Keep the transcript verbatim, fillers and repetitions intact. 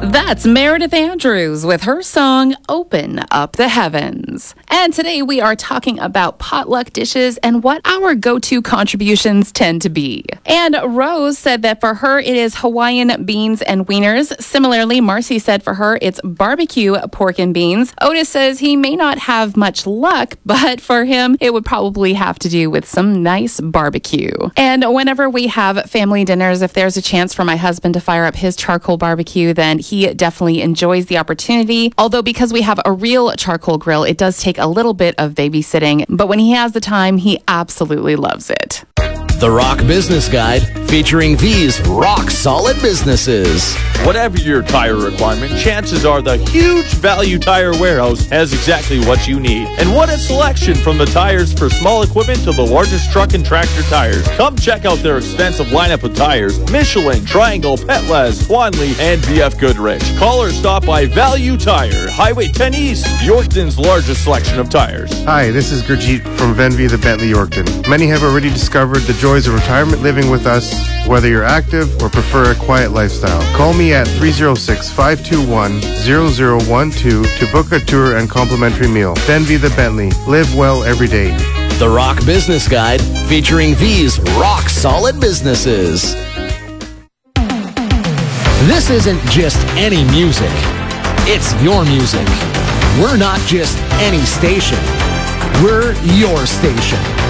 That's Meredith Andrews with her song, Open Up the Heavens. And today we are talking about potluck dishes and what our go-to contributions tend to be. And Rose said that for her, it is Hawaiian beans and wieners. Similarly, Marcy said for her, it's barbecue pork and beans. Otis says he may not have much luck, but for him, it would probably have to do with some nice barbecue. And whenever we have family dinners, if there's a chance for my husband to fire up his charcoal barbecue, then he definitely enjoys the opportunity. Although because we have a real charcoal grill, it does take a little bit of babysitting. But when he has the time, he absolutely loves it. The Rock Business Guide, featuring these rock-solid businesses. Whatever your tire requirement, chances are the huge Value Tire Warehouse has exactly what you need. And what a selection, from the tires for small equipment to the largest truck and tractor tires. Come check out their extensive lineup of tires: Michelin, Triangle, Petlas, Swanley, and B F Goodrich. Call or stop by Value Tire, Highway ten East, Yorkton's largest selection of tires. Hi, this is Gurjeet from Venvy the Bentley Yorkton. Many have already discovered the joys of retirement living with us, whether you're active or prefer a quiet lifestyle. Call me at three oh six, five two one, zero zero one two to book a tour and complimentary meal. Venvy the Bentley. Live well every day. The Rock Business Guide, featuring these rock-solid businesses. This isn't just any music. It's your music. We're not just any station. We're your station.